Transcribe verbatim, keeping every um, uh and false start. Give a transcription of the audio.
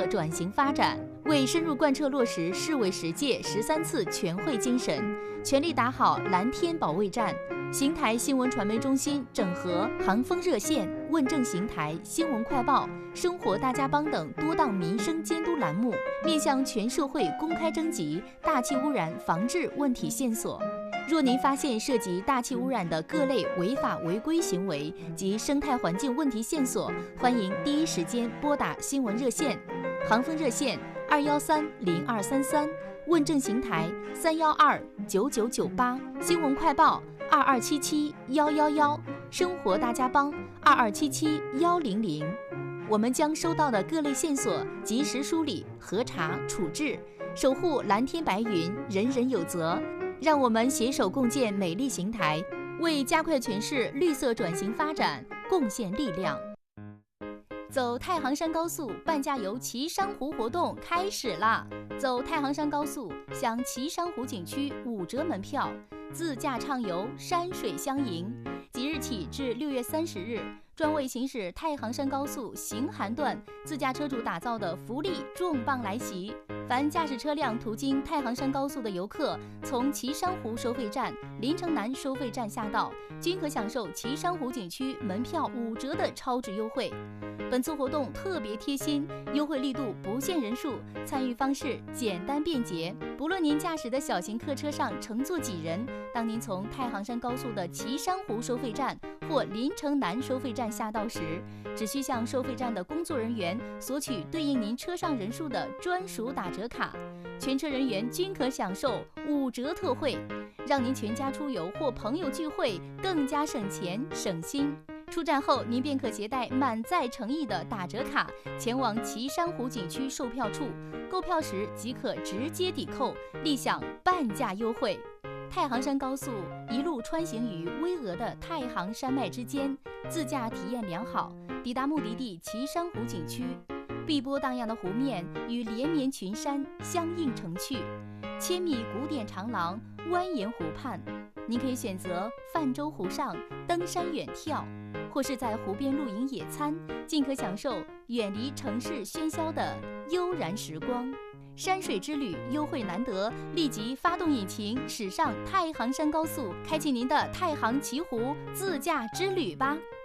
色转型发展，为深入贯彻落实市委十届十三次全会精神，全力打好蓝天保卫战。邢台新闻传媒中心整合航风热线、问政邢台、新闻快报、生活大家帮等多档民生监督栏目，面向全社会公开征集大气污染防治问题线索。若您发现涉及大气污染的各类违法违规行为及生态环境问题线索，欢迎第一时间拨打新闻热线，航风热线二幺三零二三三，问政邢台三幺二九九九八，新闻快报二二七七幺幺幺，生活大家帮二二七七幺零零。我们将收到的各类线索及时梳理、核查、处置，守护蓝天白云，人人有责。让我们携手共建美丽邢台，为加快全市绿色转型发展贡献力量。走太行山高速半价游岐山湖活动开始啦！走太行山高速享岐山湖景区五折门票，自驾畅游，山水相迎。即日起至六月三十日，专为行驶太行山高速行韩段自驾车主打造的福利重磅来袭！凡驾驶车辆途经太行山高速的游客，从岐山湖收费站、临城南收费站下道，均可享受岐山湖景区门票五折的超值优惠。本次活动特别贴心，优惠力度不限人数，参与方式简单便捷。不论您驾驶的小型客车上乘坐几人，当您从太行山高速的岐山湖收费站或临城南收费站下道时，只需向收费站的工作人员索取对应您车上人数的专属打折卡，全车人员均可享受五折特惠，让您全家出游或朋友聚会更加省钱省心。出站后，您便可携带满载诚意的打折卡前往岐山湖景区售票处，购票时即可直接抵扣，立享半价优惠。太行山高速一路穿行于巍峨的太行山脉之间，自驾体验良好，抵达目的地岐山湖景区，碧波荡漾的湖面与连绵群山相映成趣，千米古典长廊蜿蜒湖畔，您可以选择泛舟湖上登山远眺，或是在湖边露营野餐，尽可享受远离城市喧嚣的悠然时光。山水之旅优惠难得，立即发动引擎驶上太行山高速，开启您的太行奇湖自驾之旅吧！